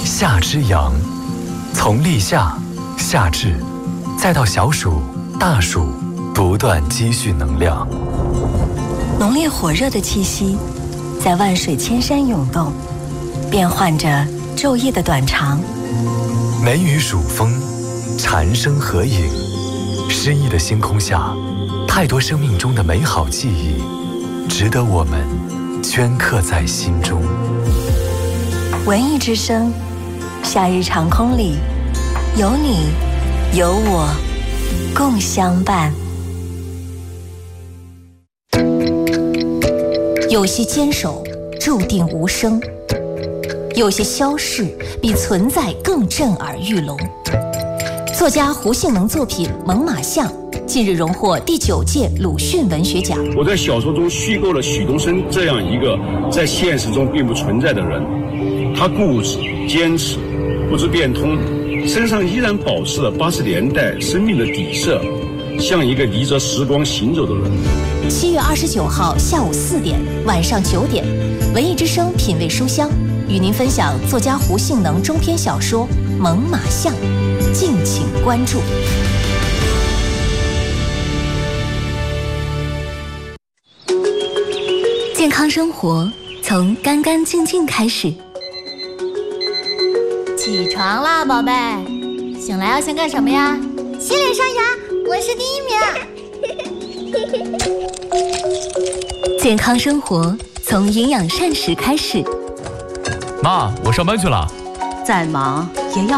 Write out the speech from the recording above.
夏之阳，从立夏、夏至，再到小暑、大暑，不断积蓄能量。 浓烈火热的气息，在万水千山涌动，变换着昼夜的短长。 梅雨暑风，蝉声合影，诗意的星空下，太多生命中的美好记忆，值得我们镌刻在心中。 文艺之声，夏日长空里，有你，有我，共相伴。 有些坚守注定无声，有些消逝比存在更震耳欲聋。作家胡杏能作品《猛犸象》近日荣获第9届鲁迅文学奖。 我在小说中虚构了许东升这样一个在现实中并不存在的人，他固执坚持，不知变通，身上依然保持了80年代生命的底色，像一个逆着时光行走的人。 7月29号下午4点、晚上9点，文艺之声品味书香与您分享作家胡杏能中篇小说《猛犸象》，敬请关注。 健康生活从干干净净开始。 起床啦，宝贝！醒来要先干什么呀？ 洗脸刷牙，我是第1名。 健康生活从营养膳食开始。 妈，我上班去了。 再忙